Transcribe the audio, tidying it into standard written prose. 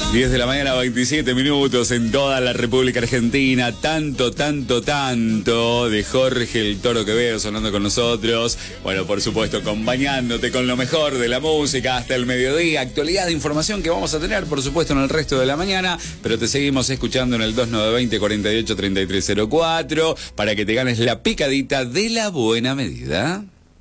10 de la mañana, 27 minutos en toda la República Argentina. Tanto de Jorge el Toro Quevedo sonando con nosotros. Bueno, por supuesto, acompañándote con lo mejor de la música hasta el mediodía. Actualidad de información que vamos a tener, por supuesto, en el resto de la mañana. Pero te seguimos escuchando en el 2920-483304 para que te ganes la picadita de la buena medida.